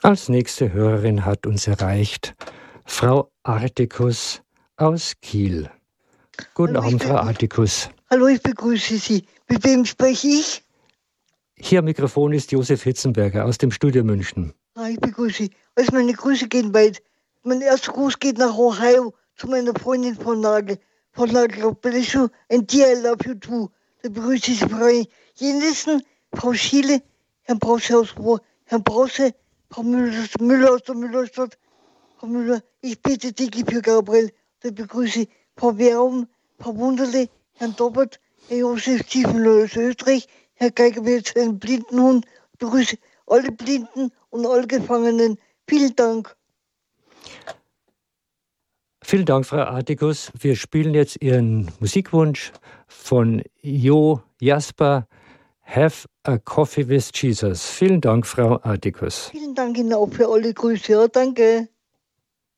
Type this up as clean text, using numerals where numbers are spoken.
Als nächste Hörerin hat uns erreicht Frau Artikus aus Kiel. Guten Abend, Frau Artikus. Hallo, ich begrüße Sie. Mit wem spreche ich? Hier am Mikrofon ist Josef Hitzenberger aus dem Studio München. Ich begrüße Sie. Also meine Grüße gehen weit. Mein erster Gruß geht nach Ohio zu meiner Freundin Frau Nagel. Frau Nagel, God bless you and dear I love you too. Da begrüße ich Sie, Frau Jenissen, Frau Schiele, Herrn Brause aus Ruhr, Herrn Brause, Frau Müller aus der Müllerstadt. Frau Müller, ich bitte dich für Gabriel. Da begrüße ich Frau Werum, Frau Wunderle, Herrn Doppert, Herr Josef Stiefenloh aus Österreich, Herr Geigerwitz, Herrn Blindenhund. Begrüße alle Blinden und alle Gefangenen. Vielen Dank. Vielen Dank, Frau Artikus. Wir spielen jetzt Ihren Musikwunsch von Jo Jasper, Have a Coffee with Jesus. Vielen Dank, Frau Artikus. Vielen Dank Ihnen auch für alle Grüße. Ja, danke.